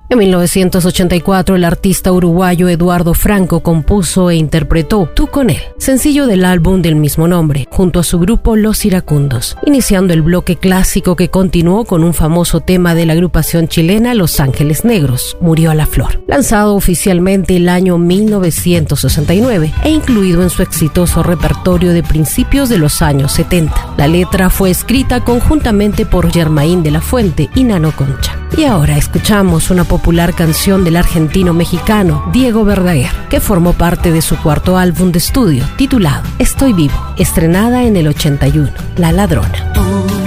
En 1984, el artista uruguayo Eduardo Franco compuso e interpretó Tú con él, sencillo del álbum del mismo nombre, junto a su grupo Los Iracundos, iniciando el bloque clásico que continuó con un famoso tema de la agrupación chilena Los Ángeles Negros, Murió a la Flor, lanzado oficialmente el año 1969 e incluido en su exitoso repertorio de principios de los años 70. La letra fue escrita conjuntamente por Germain de la Fuente y Nano Concha. Y ahora escuchamos una popular canción del argentino-mexicano Diego Verdaguer, que formó parte de su cuarto álbum de estudio, titulado Estoy Vivo, estrenada en el 81, La Ladrona.